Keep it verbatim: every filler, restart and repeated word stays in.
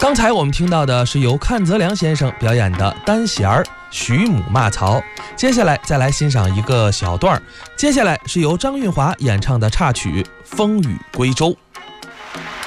刚才我们听到的是由阚泽良先生表演的单弦儿《徐母骂曹》，接下来再来欣赏一个小段儿，接下来是由张韵华演唱的插曲《风雨归舟》。